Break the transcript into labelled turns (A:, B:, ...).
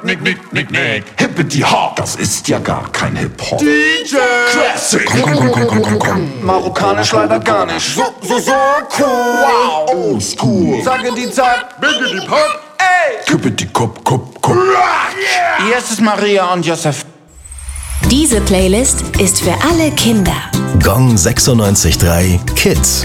A: Nick. Hippity Hop, das ist ja gar kein Hip-Hop.
B: DJ
A: Classic. Komm.
B: Marokkanisch leider gar nicht. So cool.
A: Wow, old school.
B: Sage die Zeit, bitte die Pop. Ey!
A: Hippity Kop.
B: Hier ist es Maria und Josef.
C: Diese Playlist ist für alle Kinder.
D: Gong 96.3 Kids.